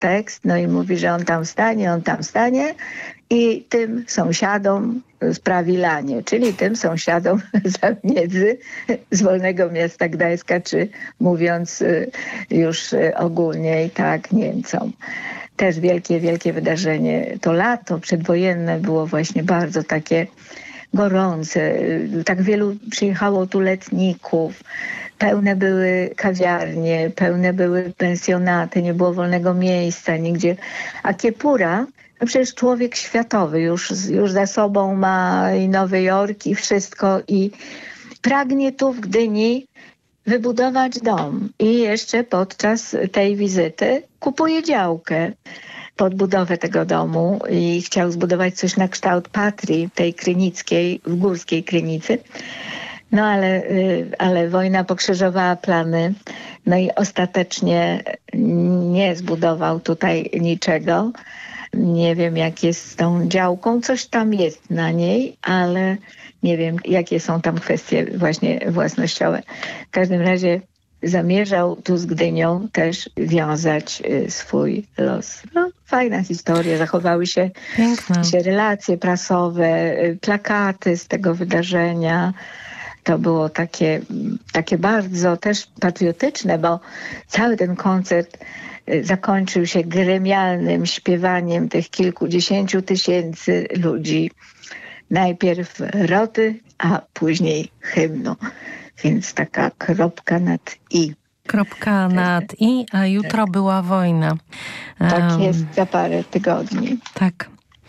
tekst, no i mówi, że on tam stanie i tym sąsiadom sprawi lanie, czyli tym sąsiadom z Miedzy, z Wolnego Miasta Gdańska, czy mówiąc już ogólniej tak, Niemcom. Też wielkie wydarzenie. To lato przedwojenne było właśnie bardzo takie gorące. Tak wielu przyjechało tu letników. Pełne były kawiarnie, pełne były pensjonaty, nie było wolnego miejsca nigdzie. A Kiepura, no przecież człowiek światowy, już za sobą ma i Nowy Jork i wszystko i pragnie tu w Gdyni wybudować dom. I jeszcze podczas tej wizyty kupuje działkę pod budowę tego domu i chciał zbudować coś na kształt Patrii, tej krynickiej, w Górskiej Krynicy. No ale wojna pokrzyżowała plany, no i ostatecznie nie zbudował tutaj niczego. Nie wiem, jak jest z tą działką, coś tam jest na niej, ale nie wiem, jakie są tam kwestie właśnie własnościowe. W każdym razie zamierzał tu z Gdynią też wiązać swój los. No, fajna historia, zachowały się relacje prasowe, plakaty z tego wydarzenia. To było takie bardzo też patriotyczne, bo cały ten koncert zakończył się gremialnym śpiewaniem tych kilkudziesięciu tysięcy ludzi. Najpierw roty, a później hymnu. Więc taka kropka nad i. Kropka nad i, a jutro była wojna. Tak jest, za parę tygodni. Tak.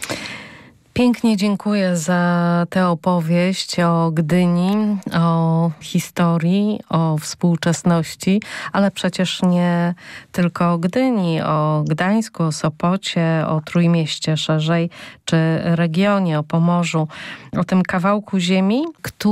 Pięknie dziękuję za tę opowieść o Gdyni, o historii, o współczesności, ale przecież nie tylko o Gdyni, o Gdańsku, o Sopocie, o Trójmieście szerzej, czy regionie, o Pomorzu, o tym kawałku ziemi,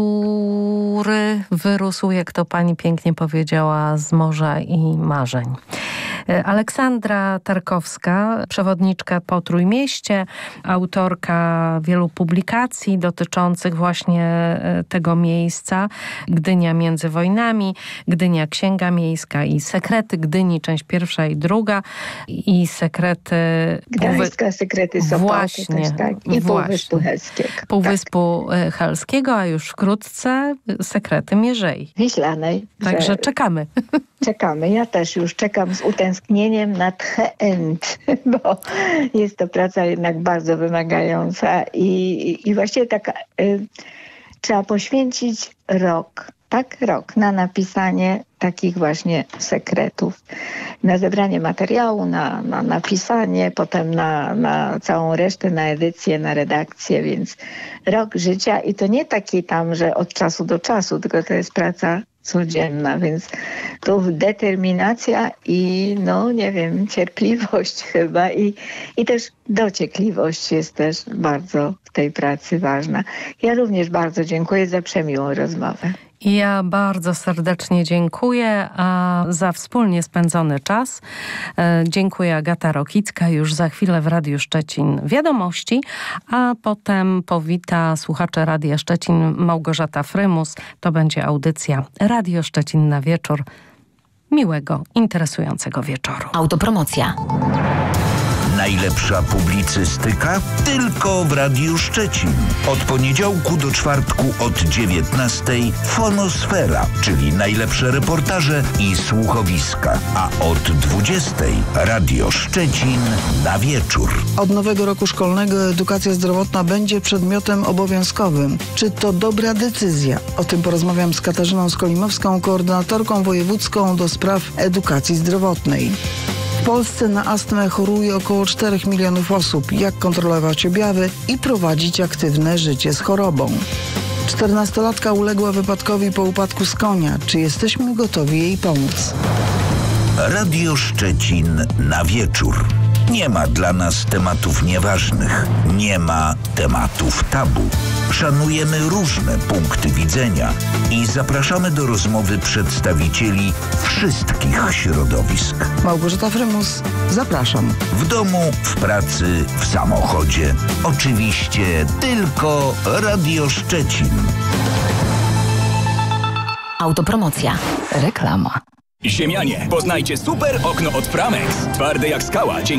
który wyrósł, jak to pani pięknie powiedziała, z morza i marzeń. Aleksandra Tarkowska, przewodniczka po Trójmieście, autorka wielu publikacji dotyczących właśnie tego miejsca. Gdynia między wojnami, Gdynia Księga Miejska i Sekrety Gdyni, część pierwsza i druga i Sekrety... Gdańska, Sekrety Sopotu właśnie, też, tak. I Półwyspu Helskiego. Półwyspu Helskiego, a już wkrótce Sekrety Mierzei. Wiślanej. Także czekamy. Czekamy. Ja też już czekam z utęsknieniem na The End, bo jest to praca jednak bardzo wymagająca i właściwie taka trzeba poświęcić rok na napisanie takich właśnie sekretów, na zebranie materiału, na napisanie, potem na całą resztę, na edycję, na redakcję, więc rok życia i to nie taki tam, że od czasu do czasu, tylko to jest praca codzienna, więc tu determinacja i no nie wiem, cierpliwość chyba i też dociekliwość jest też bardzo w tej pracy ważna. Ja również bardzo dziękuję za przemiłą rozmowę. Ja bardzo serdecznie dziękuję za wspólnie spędzony czas. Dziękuję, Agata Rokicka. Już za chwilę w Radiu Szczecin wiadomości, a potem powita słuchacze Radia Szczecin Małgorzata Frymus. To będzie audycja Radio Szczecin na wieczór. Miłego, interesującego wieczoru. Autopromocja. Najlepsza publicystyka tylko w Radiu Szczecin. Od poniedziałku do czwartku od 19:00 Fonosfera, czyli najlepsze reportaże i słuchowiska. A od 20:00 Radio Szczecin na wieczór. Od nowego roku szkolnego edukacja zdrowotna będzie przedmiotem obowiązkowym. Czy to dobra decyzja? O tym porozmawiam z Katarzyną Skolimowską, koordynatorką wojewódzką do spraw edukacji zdrowotnej. W Polsce na astmę choruje około 4 milionów osób. Jak kontrolować objawy i prowadzić aktywne życie z chorobą? 14-latka uległa wypadkowi po upadku z konia. Czy jesteśmy gotowi jej pomóc? Radio Szczecin na wieczór. Nie ma dla nas tematów nieważnych. Nie ma tematów tabu. Szanujemy różne punkty widzenia i zapraszamy do rozmowy przedstawicieli wszystkich środowisk. Małgorzata Frymus, zapraszam. W domu, w pracy, w samochodzie. Oczywiście tylko Radio Szczecin. Autopromocja. Reklama. Ziemianie, poznajcie super okno od Framex. Twarde jak skała.